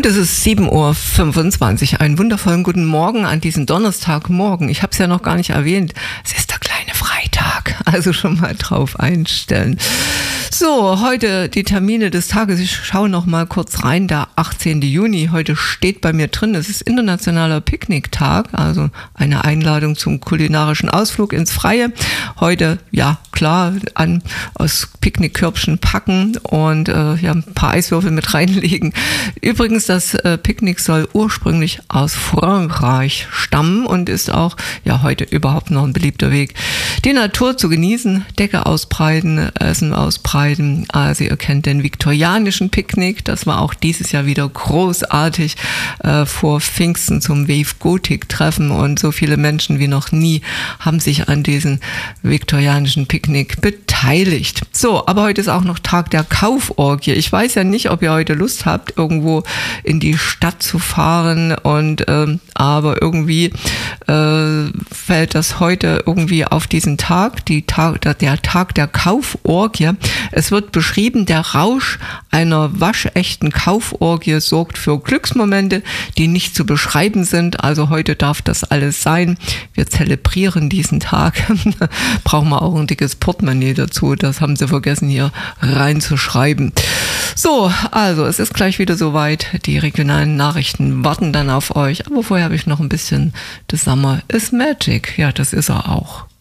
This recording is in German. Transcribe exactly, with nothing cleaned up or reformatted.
Und es ist sieben Uhr fünfundzwanzig. Einen wundervollen guten Morgen an diesem Donnerstagmorgen. Ich habe es ja noch gar nicht erwähnt. Es ist der kleine Freitag, also schon mal drauf einstellen. So, heute die Termine des Tages. Ich schaue noch mal kurz rein. Der achtzehnten Juni. Heute steht bei mir drin, es ist internationaler Picknicktag, also eine Einladung zum kulinarischen Ausflug ins Freie. Heute, ja klar, an aus Picknickkörbchen packen und äh, ja, ein paar Eiswürfel mit reinlegen. Übrigens, das äh, Picknick soll ursprünglich aus Frankreich stammen und ist auch ja heute überhaupt noch ein beliebter Weg, die Natur zu genießen, Decke ausbreiten, Essen ausbreiten. Also ihr kennt den viktorianischen Picknick, das war auch dieses Jahr wieder großartig äh, vor Pfingsten zum Wave Gothic Treffen und so viele Menschen wie noch nie haben sich an diesem viktorianischen Picknick beteiligt. So, aber heute ist auch noch Tag der Kauforgie. Ich weiß ja nicht, ob ihr heute Lust habt, irgendwo in die Stadt zu fahren und ähm, aber irgendwie äh, fällt das heute irgendwie auf diesen Tag, die Tag, der Tag der Kauforgie. Es wird beschrieben, der Rausch einer waschechten Kauforgie sorgt für Glücksmomente, die nicht zu beschreiben sind. Also heute darf das alles sein. Wir zelebrieren diesen Tag. Brauchen wir auch ein dickes Portemonnaie dazu. Das haben sie vergessen hier reinzuschreiben. So, also es ist gleich wieder soweit. Die regionalen Nachrichten warten dann auf euch. Aber vorher habe ich noch ein bisschen The Summer is Magic. Ja, das ist er auch.